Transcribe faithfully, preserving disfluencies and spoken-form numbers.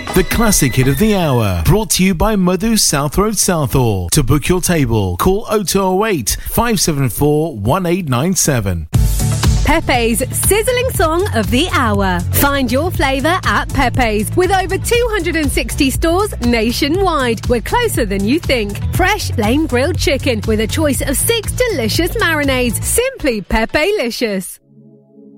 The classic hit of the hour, brought to you by Madhu South Road Southall. To book your table, call oh two oh eight, five seven four, one eight nine seven. Pepe's sizzling song of the hour. Find your flavour at Pepe's with over two hundred sixty stores nationwide. We're closer than you think. Fresh flame grilled chicken with a choice of six delicious marinades. Simply Pepe-licious.